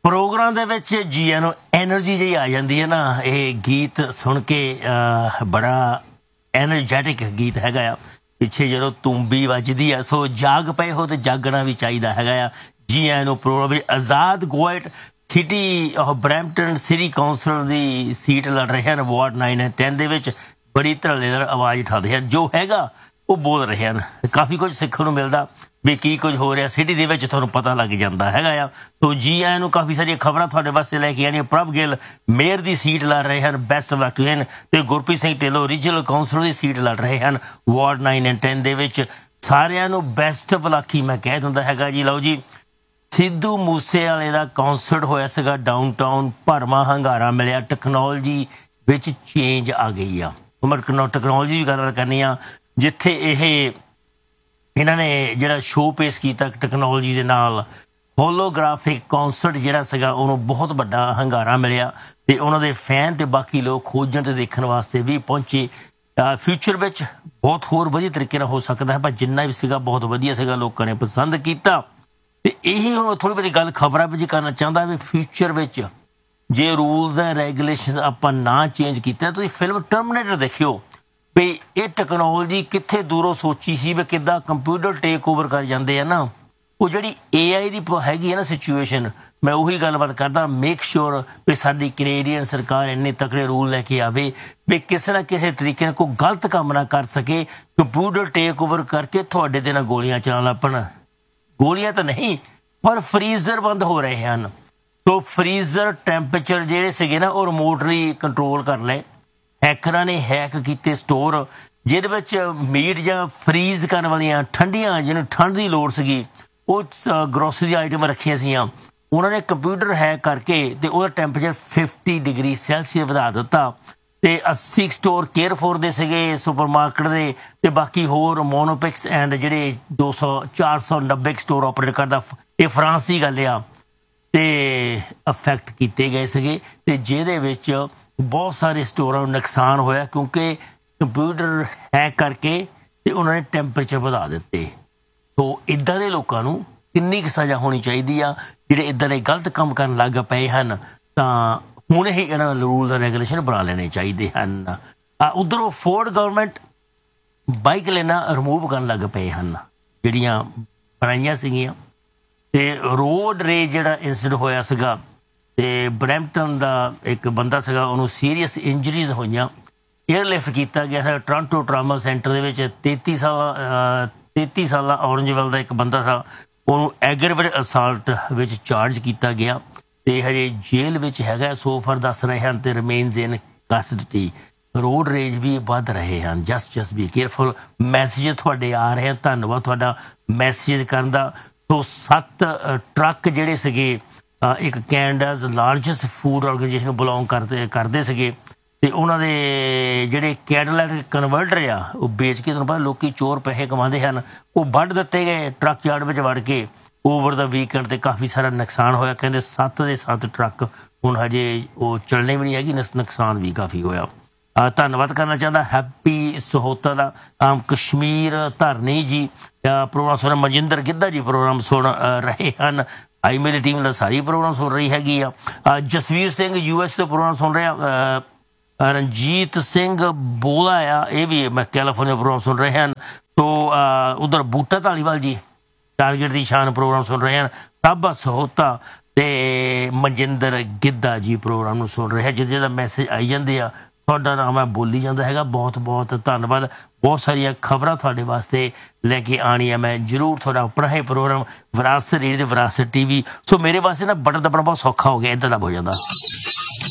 Programme ਦੇ ਵਿੱਚ ਜੀਆਂ ਨੂੰ ਐਨਰਜੀ ਜਿਹੀ ਆ ਜਾਂਦੀ ਹੈ ਨਾ। ਇਹ ਗੀਤ ਸੁਣ ਕੇ ਬੜਾ ਐਨਰਜੈਟਿਕ ਗੀਤ ਹੈਗਾ ਆ। ਪਿੱਛੇ ਜਦੋਂ ਤੂੰਬੀ ਵੱਜਦੀ ਆ, ਸੋ ਜਾਗ ਪਏ ਹੋ ਤੇ ਜਾਗਣਾ ਵੀ ਚਾਹੀਦਾ ਹੈਗਾ ਆ। ਜੀ ਆਇਆਂ ਨੂੰ ਪ੍ਰੋਗਰਾਮ ਵਿੱਚ ਆਜ਼ਾਦ ਗੋਇਟ ਸਿਟੀ ਬਰੈਂਪਟਨ ਸਿਟੀ ਕੌਂਸਲ ਦੀ ਸੀਟ ਲੜ ਰਹੇ ਹਨ। ਵਾਰਡ 9 ਅਤੇ 10 ਦੇ ਵਿੱਚ ਬੜੀ ਧੜੱਲੇਦਾਰ ਆਵਾਜ਼ ਉਠਾਉਂਦੇ ਹਨ। ਜੋ ਹੈਗਾ ਉਹ ਬੋਲ ਰਹੇ ਹਨ। ਕਾਫੀ ਕੁਝ ਸਿੱਖਣ ਨੂੰ ਮਿਲਦਾ ਵੀ ਕੀ ਕੁਝ ਹੋ ਰਿਹਾ ਸਿਟੀ ਦੇ ਵਿੱਚ, ਤੁਹਾਨੂੰ ਪਤਾ ਲੱਗ ਜਾਂਦਾ ਹੈਗਾ ਆ। ਸੋ ਜੀ ਆਇਆਂ ਨੂੰ ਕਾਫੀ ਸਾਰੀਆਂ ਖਬਰਾਂ ਤੁਹਾਡੇ ਵਾਸਤੇ ਲੈ ਕੇ ਆਉਣੀਆਂ। ਪ੍ਰਭ ਗਿੱਲ ਮੇਅਰ ਦੀ ਸੀਟ ਲੜ ਰਹੇ ਹਨ, best of luck to him, ਤੇ ਗੁਰਪ੍ਰੀਤ ਸਿੰਘ ਢਿੱਲੋਂ ਰੀਜਨਲ ਕੌਂਸਲ ਦੀ ਸੀਟ ਲੜ ਰਹੇ ਹਨ ਵਾਰਡ 9 ਅਤੇ 10 ਦੇ ਵਿੱਚ। ਸਾਰਿਆਂ ਨੂੰ ਬੈਸਟ ਆਫ ਲੱਕ ਹੀ ਮੈਂ ਕਹਿ ਦਿੰਦਾ ਹੈਗਾ ਜੀ। ਲਓ ਜੀ, ਸਿੱਧੂ ਮੂਸੇਵਾਲੇ ਦਾ ਕੌਂਸਰਟ ਹੋਇਆ ਸੀਗਾ ਡਾਊਨਟਾਊਨ, ਭਰਵਾਂ ਹੰਗਾਰਾ ਮਿਲਿਆ। ਟੈਕਨੋਲੋਜੀ ਵਿੱਚ ਚੇਂਜ ਆ ਗਈ ਆ। ਮੈਂ ਟੈਕਨੋਲੋਜੀ ਦੀ ਗੱਲ ਕਰਨੀ ਆ, ਜਿੱਥੇ ਇਹਨਾਂ ਨੇ ਜਿਹੜਾ ਸ਼ੋਅ ਪੇਸ਼ ਕੀਤਾ ਟੈਕਨੋਲੋਜੀ ਦੇ ਨਾਲ, ਹੋਲੋਗ੍ਰਾਫਿਕ ਕੌਂਸਰਟ ਜਿਹੜਾ ਸੀਗਾ ਉਹਨੂੰ ਬਹੁਤ ਵੱਡਾ ਹੰਗਾਰਾ ਮਿਲਿਆ ਅਤੇ ਉਹਨਾਂ ਦੇ ਫੈਨ ਅਤੇ ਬਾਕੀ ਲੋਕ ਖੋਜਣ ਅਤੇ ਦੇਖਣ ਵਾਸਤੇ ਵੀ ਪਹੁੰਚੇ। ਫਿਊਚਰ ਵਿੱਚ ਬਹੁਤ ਹੋਰ ਵਧੀਆ ਤਰੀਕੇ ਨਾਲ ਹੋ ਸਕਦਾ ਹੈ, ਪਰ ਜਿੰਨਾ ਵੀ ਸੀਗਾ ਬਹੁਤ ਵਧੀਆ ਸੀਗਾ, ਲੋਕਾਂ ਨੇ ਪਸੰਦ ਕੀਤਾ। ਅਤੇ ਇਹੀ ਹੁਣ ਥੋੜ੍ਹੀ ਬਹੁਤੀ ਗੱਲ ਖਬਰਾਂ ਵਿੱਚ ਕਰਨਾ ਚਾਹੁੰਦਾ ਵੀ ਫਿਊਚਰ ਵਿੱਚ ਜੇ ਰੂਲਸ ਐਂਡ ਰੈਗੂਲੇਸ਼ਨ ਆਪਾਂ ਨਾ ਚੇਂਜ ਕੀਤਾ, ਤੁਸੀਂ ਫਿਲਮ ਟਰਮੀਨੇਟਰ ਦੇਖਿਓ ਵੀ ਇਹ ਟੈਕਨੋਲੋਜੀ ਕਿੱਥੇ ਦੂਰੋਂ ਸੋਚੀ ਸੀ ਵੀ ਕਿੱਦਾਂ ਕੰਪਿਊਟਰ ਟੇਕ ਓਵਰ ਕਰ ਜਾਂਦੇ ਆ ਨਾ। ਉਹ ਜਿਹੜੀ AI ਦੀ ਹੈਗੀ ਹੈ ਨਾ ਸਿਚੁਏਸ਼ਨ, ਮੈਂ ਉਹੀ ਗੱਲਬਾਤ ਕਰਦਾ। ਮੇਕ ਸ਼ੋਰ ਵੀ ਸਾਡੀ ਕੈਨੇਡੀਅਨ ਸਰਕਾਰ ਇੰਨੇ ਤਕੜੇ ਰੂਲ ਲੈ ਕੇ ਆਵੇ ਵੀ ਕਿਸੇ ਨਾ ਕਿਸੇ ਤਰੀਕੇ ਨਾਲ ਕੋਈ ਗਲਤ ਕੰਮ ਨਾ ਕਰ ਸਕੇ। ਕੰਪਿਊਟਰ ਟੇਕ ਓਵਰ ਕਰਕੇ ਤੁਹਾਡੇ ਦੇ ਨਾਲ ਗੋਲੀਆਂ ਚਲਾਉਣ ਲੱਗ ਪੈਣ। ਗੋਲੀਆਂ ਤਾਂ ਨਹੀਂ, ਪਰ ਫਰੀਜ਼ਰ ਬੰਦ ਹੋ ਰਹੇ ਹਨ। ਸੋ ਫਰੀਜ਼ਰ ਟੈਂਪਰੇਚਰ ਜਿਹੜੇ ਸੀਗੇ ਨਾ ਉਹ ਰਿਮੋਟਲੀ ਕੰਟਰੋਲ ਕਰ ਲਏ। ਹੈਕਰਾਂ ਨੇ ਹੈਕ ਕੀਤੇ ਸਟੋਰ ਜਿਹਦੇ ਵਿੱਚ ਮੀਟ ਜਾਂ ਫਰੀਜ਼ ਕਰਨ ਵਾਲੀਆਂ ਠੰਡੀਆਂ, ਜਿਹਨੂੰ ਠੰਡ ਦੀ ਲੋੜ ਸੀਗੀ, ਉਹ ਗਰੋਸਰੀ ਆਈਟਮਾਂ ਰੱਖੀਆਂ ਸੀਆਂ। ਉਹਨਾਂ ਨੇ ਕੰਪਿਊਟਰ ਹੈਕ ਕਰਕੇ ਅਤੇ ਉਹਦਾ ਟੈਂਪਰੇਚਰ 50 ਡਿਗਰੀ ਸੈਲਸੀਅਸ ਵਧਾ ਦਿੱਤਾ। ਅਤੇ 80 ਸਟੋਰ ਕੇਅਰਫੋਰ ਦੇ ਸੀਗੇ, ਸੁਪਰਮਾਰਕੀਟ ਦੇ, ਅਤੇ ਬਾਕੀ ਹੋਰ ਮੋਨੋਪਿਕਸ ਐਂਡ ਜਿਹੜੇ 490 ਸਟੋਰ ਆਪਰੇਟ ਕਰਦਾ, ਇਹ ਫਰਾਂਸ ਦੀ ਗੱਲ ਆ, ਅਤੇ ਅਫੈਕਟ ਕੀਤੇ ਗਏ ਸੀਗੇ। ਅਤੇ ਜਿਹਦੇ ਵਿੱਚ ਬਹੁਤ ਸਾਰੇ ਸਟੋਰਾਂ ਨੂੰ ਨੁਕਸਾਨ ਹੋਇਆ ਕਿਉਂਕਿ ਕੰਪਿਊਟਰ ਹੈਕ ਕਰਕੇ ਅਤੇ ਉਹਨਾਂ ਨੇ ਟੈਂਪਰੇਚਰ ਵਧਾ ਦਿੱਤੇ। ਸੋ ਇੱਦਾਂ ਦੇ ਲੋਕਾਂ ਨੂੰ ਕਿੰਨੀ ਕੁ ਸਜ਼ਾ ਹੋਣੀ ਚਾਹੀਦੀ ਆ ਜਿਹੜੇ ਇੱਦਾਂ ਦੇ ਗਲਤ ਕੰਮ ਕਰਨ ਲੱਗ ਪਏ ਹਨ। ਤਾਂ ਹੁਣ ਹੀ ਇਹਨਾਂ ਰੂਲ ਐਂਡ ਰੈਗੂਲੇਸ਼ਨ ਬਣਾ ਲੈਣੇ ਚਾਹੀਦੇ ਹਨ। ਉੱਧਰੋਂ ਫੋਰਡ ਗਵਰਨਮੈਂਟ ਬਾਈਕ ਲੇਨਾਂ ਰਿਮੂਵ ਕਰਨ ਲੱਗ ਪਏ ਹਨ ਜਿਹੜੀਆਂ ਬਣਾਈਆਂ ਸੀਗੀਆਂ। ਅਤੇ ਰੋਡ ਰੇਜ ਜਿਹੜਾ ਇੰਸੀਡੈਂਟ ਹੋਇਆ ਸੀਗਾ, ਅਤੇ ਬਰੈਂਪਟਨ ਦਾ ਇੱਕ ਬੰਦਾ ਸੀਗਾ, ਉਹਨੂੰ ਸੀਰੀਅਸ ਇੰਜਰੀਜ਼ ਹੋਈਆਂ। ਏਅਰਲਿਫਟ ਕੀਤਾ ਗਿਆ ਸੀ ਟੋਰਾਂਟੋ ਟਰਾਮਾ ਸੈਂਟਰ ਦੇ ਵਿੱਚ। 33 ਸਾਲਾ ਔਰੰਜਵੈਲ ਦਾ ਇੱਕ ਬੰਦਾ ਸੀ, ਉਹਨੂੰ ਐਗਰੀਵੇਟਡ ਅਸਾਲਟ ਵਿੱਚ ਚਾਰਜ ਕੀਤਾ ਗਿਆ ਅਤੇ ਹਜੇ ਜੇਲ੍ਹ ਵਿੱਚ ਹੈਗਾ। ਸੋ ਫਾਰ ਦੱਸ ਰਹੇ ਹਨ ਅਤੇ ਰਿਮੇਨਸ ਇਨ ਕਸਟਡੀ। ਰੋਡ ਰੇਜ ਵੀ ਵੱਧ ਰਹੇ ਹਨ। Just B careful. ਮੈਸੇਜ ਤੁਹਾਡੇ ਆ ਰਹੇ ਹਨ, ਧੰਨਵਾਦ ਤੁਹਾਡਾ ਮੈਸੇਜ ਕਰਨ ਦਾ। ਸੋ 7 ਟਰੱਕ ਜਿਹੜੇ ਸੀਗੇ, ਇੱਕ ਕੈਨੇਡਾਜ਼ ਲਾਰਜੈਸਟ ਫੂਡ ਔਰਗਨਾਈਜੇਸ਼ਨ ਨੂੰ ਬਿਲੋਂਗ ਕਰਦੇ ਸੀਗੇ, ਅਤੇ ਉਹਨਾਂ ਦੇ ਜਿਹੜੇ ਕੈਟਾਲਾਈਟਿਕ ਕਨਵਰਟਰ ਆ ਉਹ ਵੇਚ ਕੇ, ਤੁਹਾਨੂੰ ਪਤਾ ਲੋਕ ਚੋਰ ਪੈਸੇ ਕਮਾਉਂਦੇ ਹਨ, ਉਹ ਵੱਢ ਦਿੱਤੇ ਗਏ ਟਰੱਕ ਯਾਰਡ ਵਿੱਚ ਵੜ ਕੇ ਓਵਰ ਦਾ ਵੀਕਐਂਡ। ਅਤੇ ਕਾਫੀ ਸਾਰਾ ਨੁਕਸਾਨ ਹੋਇਆ। ਕਹਿੰਦੇ 7 ਦੇ 7 ਟਰੱਕ ਹੁਣ ਹਜੇ ਉਹ ਚੱਲਣੇ ਵੀ ਨਹੀਂ ਹੈਗੀ, ਨੁਕਸਾਨ ਵੀ ਕਾਫੀ ਹੋਇਆ। ਧੰਨਵਾਦ ਕਰਨਾ ਚਾਹੁੰਦਾ ਹੈਪੀ ਸਹੋਤਾ ਦਾ। ਕਸ਼ਮੀਰ ਧਰਨੀ ਜੀ ਪ੍ਰੋਗਰਾਮ ਸੁਣ, ਮਨਜਿੰਦਰ ਗਿੱਧਾ ਜੀ ਪ੍ਰੋਗਰਾਮ ਸੁਣ ਰਹੇ ਹਨ। ਆਈ ਮੇਰੀ ਟੀਮ ਦਾ ਸਾਰੀ ਪ੍ਰੋਗਰਾਮ ਸੁਣ ਰਹੀ ਹੈਗੀ ਆ। ਜਸਵੀਰ ਸਿੰਘ US ਤੋਂ ਪ੍ਰੋਗਰਾਮ ਸੁਣ ਰਿਹਾ। ਰਣਜੀਤ ਸਿੰਘ ਬੋਲਾ ਆ, ਇਹ ਵੀ ਮੈਂ ਕੈਲੀਫੋਰਨੀਆ ਪ੍ਰੋਗਰਾਮ ਸੁਣ ਰਹੇ ਹਨ। ਸੋ ਉੱਧਰ ਬੂਟਾ ਧਾਲੀਵਾਲ ਜੀ ਟਾਰਗੇਟ ਦੀ ਸ਼ਾਨ ਪ੍ਰੋਗਰਾਮ ਸੁਣ ਰਹੇ ਹਨ। ਸਾਬਾ ਸਹੋਤਾ ਅਤੇ ਮਨਜਿੰਦਰ ਗਿੱਧਾ ਜੀ ਪ੍ਰੋਗਰਾਮ ਨੂੰ ਸੁਣ ਰਹੇ, ਜਿਹਦੇ ਦਾ ਮੈਸੇਜ ਆਈ ਜਾਂਦੇ ਆ। ਤੁਹਾਡਾ ਨਾਮ ਮੈਂ ਬੋਲੀ ਜਾਂਦਾ ਹੈਗਾ। ਬਹੁਤ ਬਹੁਤ ਧੰਨਵਾਦ। ਬਹੁਤ ਸਾਰੀਆਂ ਖਬਰਾਂ ਤੁਹਾਡੇ ਵਾਸਤੇ ਲੈ ਕੇ ਆਉਣੀਆਂ ਮੈਂ ਜ਼ਰੂਰ। ਤੁਹਾਡਾ ਆਪਣਾ ਹੀ ਪ੍ਰੋਗਰਾਮ ਵਿਰਾਸਤ ਰੇਡੀਓ ਤੇ ਵਿਰਾਸਤ TV। ਸੋ ਮੇਰੇ ਵਾਸਤੇ ਨਾ ਬਟਨ ਦੱਬਣਾ ਬਹੁਤ ਸੌਖਾ ਹੋ ਗਿਆ, ਇੱਦਾਂ ਦਾ ਹੋ ਜਾਂਦਾ।